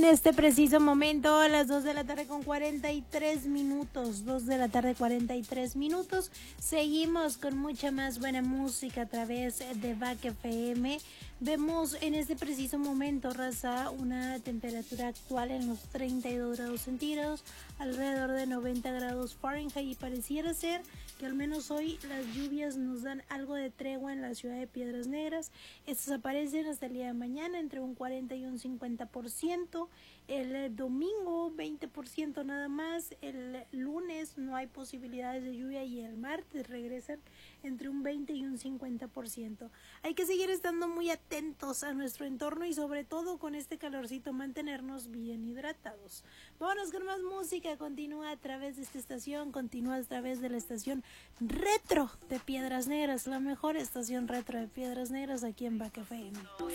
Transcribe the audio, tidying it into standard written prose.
En este preciso momento, a las 2 de la tarde con 43 minutos, 2 de la tarde 43 minutos, seguimos con mucha más buena música a través de Back FM. Vemos en este preciso momento, raza, una temperatura actual en los 32 grados centígrados, alrededor de 90 grados Fahrenheit, y pareciera ser que al menos hoy las lluvias nos dan algo de tregua en la ciudad de Piedras Negras. Estas aparecen hasta el día de mañana entre un 40 y un 50%, el domingo 20% nada más, el lunes no hay posibilidades de lluvia y el martes regresan entre un 20 y un 50%. Hay que seguir estando muy atentos a nuestro entorno y sobre todo con este calorcito mantenernos bien hidratados. Vámonos con más música, continúa a través de esta estación, continúa a través de la estación retro de Piedras Negras, la mejor estación retro de Piedras Negras aquí en Back FM.